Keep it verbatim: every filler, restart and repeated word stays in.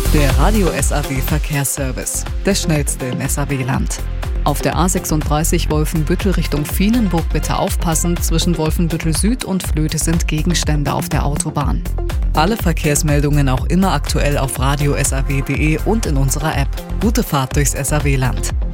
Der Radio S A W Verkehrsservice, der schnellste im S A W-Land. Auf der A sechsunddreißig Wolfenbüttel Richtung Vienenburg bitte aufpassen, zwischen Wolfenbüttel Süd und Flöte sind Gegenstände auf der Autobahn. Alle Verkehrsmeldungen auch immer aktuell auf radio s a w punkt d e und in unserer App. Gute Fahrt durchs S A W-Land.